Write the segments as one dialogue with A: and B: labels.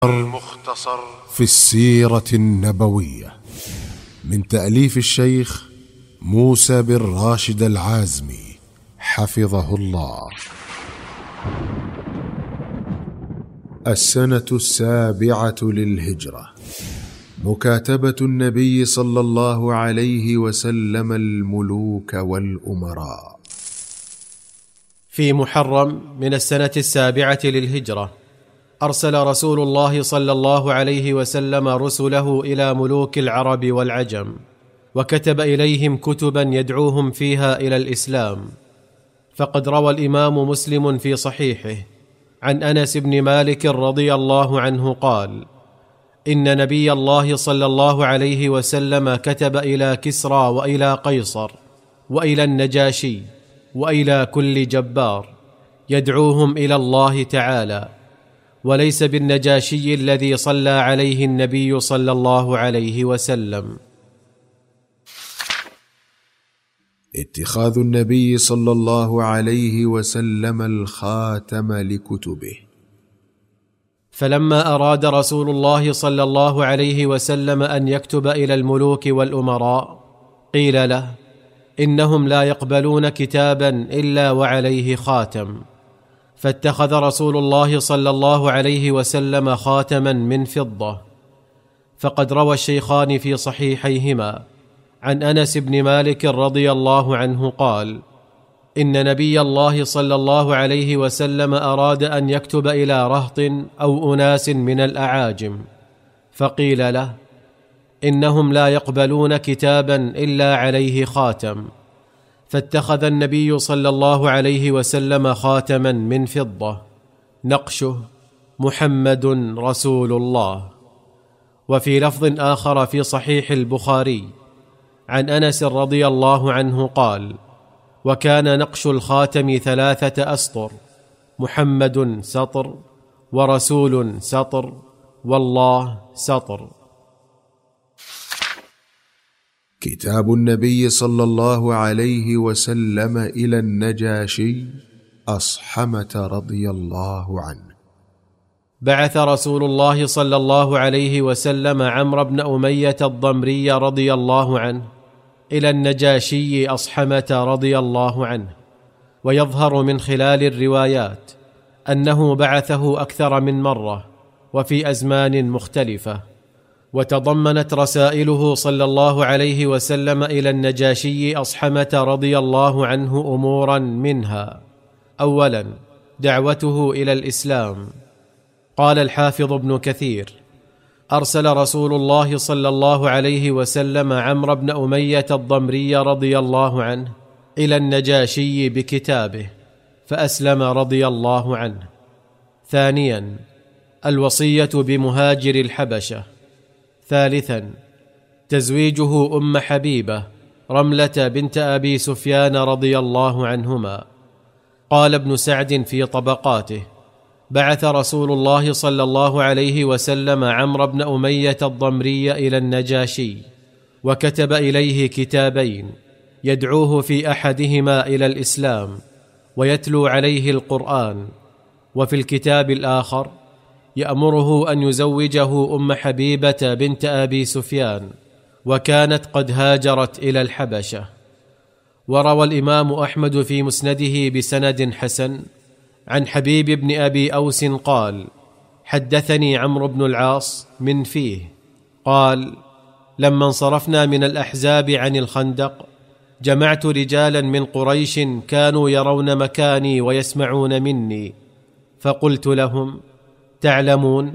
A: المختصر
B: في السيرة النبوية من تأليف الشيخ موسى بن راشد العازمي حفظه الله. السنة 7 للهجرة، مكاتبة النبي صلى الله عليه وسلم الملوك والأمراء.
C: في محرم من السنة 7 للهجرة أرسل رسول الله صلى الله عليه وسلم رسله إلى ملوك العرب والعجم، وكتب إليهم كتبا يدعوهم فيها إلى الإسلام. فقد روى الإمام مسلم في صحيحه عن أنس بن مالك رضي الله عنه قال: إن نبي الله صلى الله عليه وسلم كتب إلى كسرى وإلى قيصر وإلى النجاشي وإلى كل جبار يدعوهم إلى الله تعالى، وليس بالنجاشي الذي صلى عليه النبي صلى الله عليه وسلم.
B: اتخاذ النبي صلى الله عليه وسلم الخاتم لكتبه.
C: فلما أراد رسول الله صلى الله عليه وسلم أن يكتب إلى الملوك والأمراء قيل له: إنهم لا يقبلون كتابا إلا وعليه خاتم. فاتخذ رسول الله صلى الله عليه وسلم خاتما من فضة. فقد روى الشيخان في صحيحيهما عن أنس بن مالك رضي الله عنه قال: إن نبي الله صلى الله عليه وسلم أراد أن يكتب إلى رهط أو أناس من الأعاجم، فقيل له: إنهم لا يقبلون كتابا إلا عليه خاتم. فاتخذ النبي صلى الله عليه وسلم خاتما من فضة نقشه: محمد رسول الله. وفي لفظ آخر في صحيح البخاري عن أنس رضي الله عنه قال: وكان نقش الخاتم 3 أسطر: محمد سطر، ورسول سطر، والله سطر.
B: كتاب النبي صلى الله عليه وسلم إلى النجاشي أصحمة رضي الله عنه.
C: بعث رسول الله صلى الله عليه وسلم عمرو بن أمية الضمري رضي الله عنه إلى النجاشي أصحمة رضي الله عنه. ويظهر من خلال الروايات أنه بعثه أكثر من مرة وفي أزمان مختلفة. وتضمنت رسائله صلى الله عليه وسلم إلى النجاشي أصحمة رضي الله عنه أمورا، منها: أولا دعوته إلى الإسلام. قال الحافظ ابن كثير: أرسل رسول الله صلى الله عليه وسلم عمرو بن أمية الضمري رضي الله عنه إلى النجاشي بكتابه، فأسلم رضي الله عنه. ثانيا الوصية بمهاجر الحبشة. ثالثا تزويجه أم حبيبة رملة بنت أبي سفيان رضي الله عنهما. قال ابن سعد في طبقاته: بعث رسول الله صلى الله عليه وسلم عمرو بن أمية الضمري إلى النجاشي، وكتب إليه كتابين يدعوه في أحدهما إلى الإسلام ويتلو عليه القرآن، وفي الكتاب الآخر يأمره أن يزوجه أم حبيبة بنت أبي سفيان، وكانت قد هاجرت إلى الحبشة. وروى الإمام أحمد في مسنده بسند حسن عن حبيب بن أبي أوس قال: حدثني عمرو بن العاص من فيه قال: لما انصرفنا من الأحزاب عن الخندق جمعت رجالا من قريش كانوا يرون مكاني ويسمعون مني، فقلت لهم: تعلمون،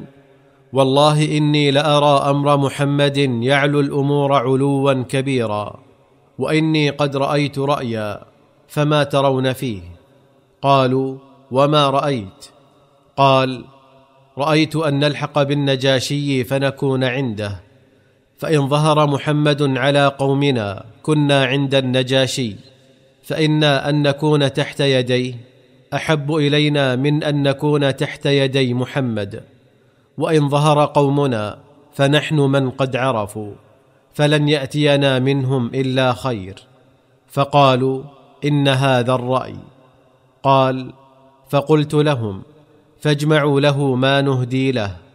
C: والله إني لأرى أمر محمد يعلو الأمور علوا كبيرا، وإني قد رأيت رأيا، فما ترون فيه؟ قالوا: وما رأيت؟ قال: رأيت أن نلحق بالنجاشي فنكون عنده، فإن ظهر محمد على قومنا كنا عند النجاشي، فإنا أن نكون تحت يديه أحب إلينا من أن نكون تحت يدي محمد، وإن ظهر قومنا فنحن من قد عرفوا، فلن يأتينا منهم إلا خير. فقالوا: إن هذا الرأي. قال: فقلت لهم: فاجمعوا له ما نهدي له.